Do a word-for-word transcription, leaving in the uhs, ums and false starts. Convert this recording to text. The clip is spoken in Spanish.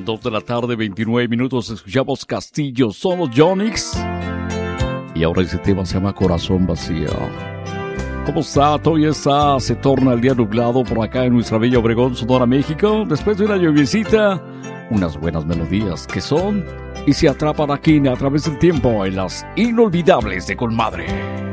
dos de la tarde, veintinueve minutos, escuchamos Castillo, son los Yonix. Y ahora ese tema se llama Corazón Vacío. ¿Cómo está? Todavía está, se torna el día nublado por acá en nuestra bella Obregón, Sonora, México. Después de una lluviecita, unas buenas melodías que son y se atrapan aquí a través del tiempo en las inolvidables de Colmadre.